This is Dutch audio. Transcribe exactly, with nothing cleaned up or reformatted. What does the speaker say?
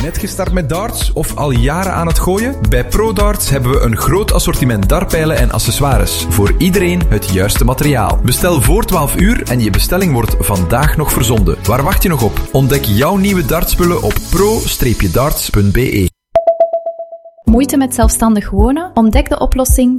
Net gestart met darts of al jaren aan het gooien? Bij ProDarts hebben we een groot assortiment dartpijlen en accessoires. Voor iedereen het juiste materiaal. Bestel voor twaalf uur en je bestelling wordt vandaag nog verzonden. Waar wacht je nog op? Ontdek jouw nieuwe dartspullen op pro darts punt be. Moeite met zelfstandig wonen? Ontdek de oplossing